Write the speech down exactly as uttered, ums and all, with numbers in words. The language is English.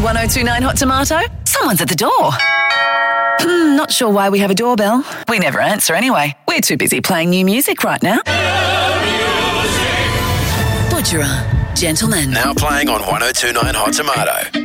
On one oh two nine Hot Tomato, someone's at the door. Hmm, not sure why we have a doorbell. We never answer anyway. We're too busy playing new music right now. Butcherer, Gentlemen. Now playing on one oh two nine Hot Tomato.